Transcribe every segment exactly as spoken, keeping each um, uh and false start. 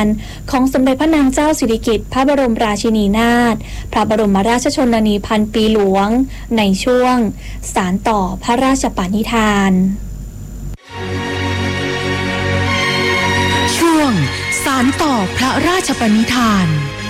านของสมเด็จพระนางเจ้าสิริกิติ์พระบรมราชินีนาถพระบรมราชชนนีพันปีหลวงในช่วงสานต่อพระราชปณิธานช่วงสานต่อพระราชปณิธาน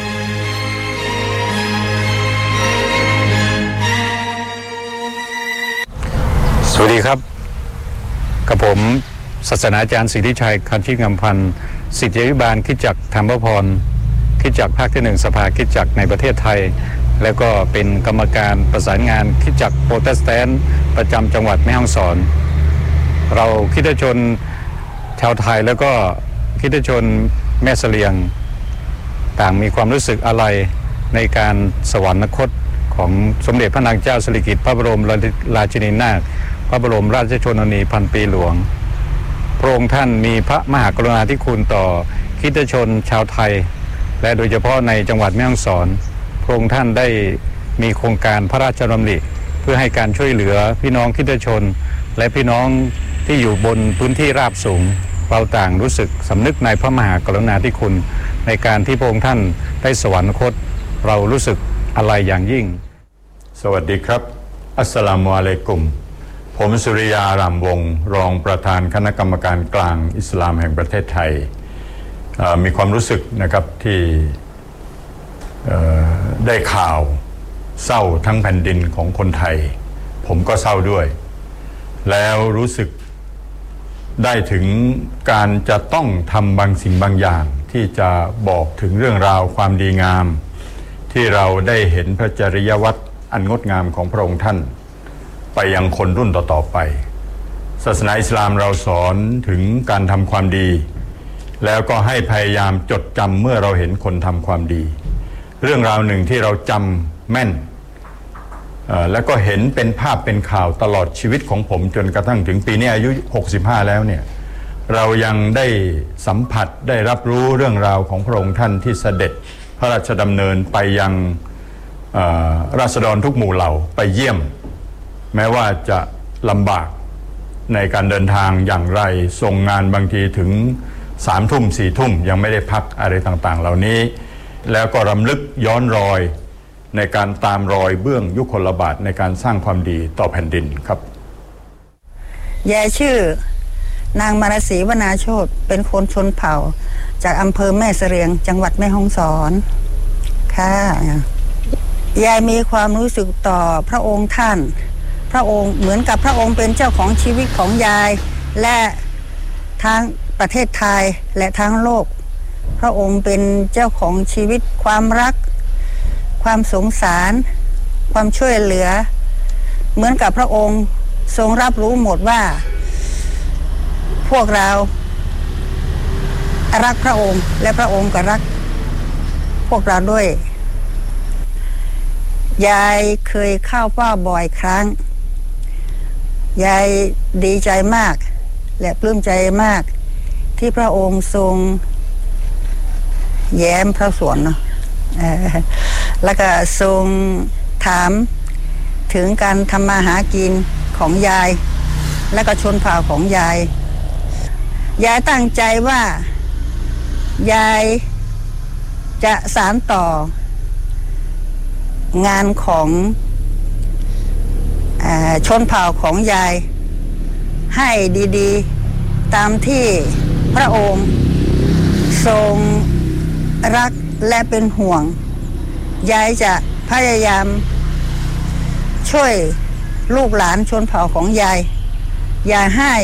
สวัสดีครับกับผมศาสนาจารย์สิทธิชัยคันชิงำพันธ์ศิษยาภิบาลคริสตจักรธรรมพรคริสตจักรภาคที่หนึ่งสภาคริสตจักรในประเทศไทยแล้วก็เป็นกรรมการประสานงานคริสตจักรโปรเตสแตนต์ประจำจังหวัดแม่ฮ่องสอนเราคริสตชนชาวไทยแล้วก็คริสตชนแม่เสลียงต่างมีความรู้สึกอะไรในการสวรรคตของสมเด็จพระนางเจ้าสิริกิติ์พระบรมราชินีนาถพระบรมราชชนนีพันปีหลวงพระองค์ท่านมีพระมหากรุณาธิคุณต่อคริสตชนชาวไทยและโดยเฉพาะในจังหวัดแม่ฮ่องสอนพระองค์ท่านได้มีโครงการพระราชดำริเพื่อให้การช่วยเหลือพี่น้องคริสตชนและพี่น้องที่อยู่บนพื้นที่ราบสูงเราต่างรู้สึกสำนึกในพระมหากรุณาธิคุณในการที่พระองค์ท่านได้สวรรคตเรารู้สึกอะไรอย่างยิ่งสวัสดีครับอัสสลามุอะลัยกุมผมสุริยารามวงศ์รองประธานคณะกรรมการกลางอิสลามแห่งประเทศไทยมีความรู้สึกนะครับที่ได้ข่าวเศร้าทั้งแผ่นดินของคนไทยผมก็เศร้าด้วยแล้วรู้สึกได้ถึงการจะต้องทำบางสิ่งบางอย่างที่จะบอกถึงเรื่องราวความดีงามที่เราได้เห็นพระจริยวัตรอันงดงามของพระองค์ท่านไปยังคนรุ่นต่อๆไปศาสนาอิสลามเราสอนถึงการทำความดีแล้วก็ให้พยายามจดจำเมื่อเราเห็นคนทำความดีเรื่องราวหนึ่งที่เราจำแม่นแล้วก็เห็นเป็นภาพเป็นข่าวตลอดชีวิตของผมจนกระทั่งถึงปีนี้อายุหกสิบห้าแล้วเนี่ยเรายังได้สัมผัสได้รับรู้เรื่องราวของพระองค์ท่านที่เสด็จพระราชดำเนินไปยังราษฎรทุกหมู่เหล่าไปเยี่ยมแม้ว่าจะลำบากในการเดินทางอย่างไรส่งงานบางทีถึงสามทุ่มสี่ทุ่มยังไม่ได้พักอะไรต่างๆเหล่านี้แล้วก็รำลึกย้อนรอยในการตามรอยเบื้องยุคลบาทในการสร้างความดีต่อแผ่นดินครับยายชื่อนางมารศรีวนาโชติเป็นคนชนเผ่าจากอำเภอแม่เสรียงจังหวัดแม่ฮ่องสอนค่ะยายมีความรู้สึกต่อพระองค์ท่านพระองค์เหมือนกับพระองค์เป็นเจ้าของชีวิตของยายและทั้งประเทศไทยและทั้งโลกพระองค์เป็นเจ้าของชีวิตความรักความสงสารความช่วยเหลือเหมือนกับพระองค์ทรงรับรู้หมดว่าพวกเรารักพระองค์และพระองค์ก็รักพวกเราด้วยยายเคยเข้าเฝ้าบ่อยครั้งยายดีใจมากและปลื้มใจมากที่พระองค์ทรงแย้มพระสวนเนาะแล้วก็ทรงถามถึงการทำมาหากินของยายและก็ชนเผ่าของยายยายตั้งใจว่ายายจะสานต่องานของชนเผ่าของยายให้ดีๆตามที่พระองค์ทรงรักและเป็นห่วงยายจะพยายามช่วยลูกหลานชนเผ่าของยายอย่าให้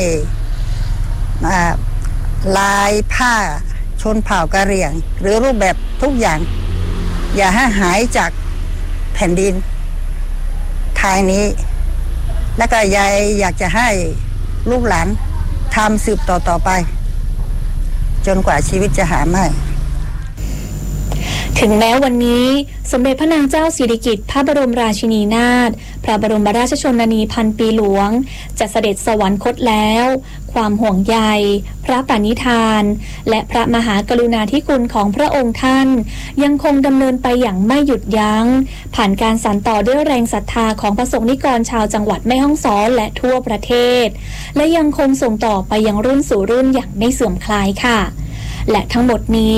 ลายผ้าชนเผ่ากะเหรี่ยงหรือรูปแบบทุกอย่างอย่าให้หายจากแผ่นดินไทยนี้แล้วก็ยายอยากจะให้ลูกหลานทำสืบต่อๆไปจนกว่าชีวิตจะหาไม่ถึงแม้วันนี้สมเด็จพระนางเจ้าสิริกิติ์พระบรมราชินีนาถพระบรมราชชนนีพันปีหลวงจะเสด็จสวรรคตแล้วความห่วงใยพระปณิธานและพระมหากรุณาธิคุณของพระองค์ท่านยังคงดำเนินไปอย่างไม่หยุดยั้งผ่านการสานต่อด้วยแรงศรัทธาของประสงค์นิกรชาวจังหวัดแม่ฮ่องสอนและทั่วประเทศและยังคงส่งต่อไปยังรุ่นสู่รุ่นอย่างไม่เสื่อมคลายค่ะและทั้งหมดนี้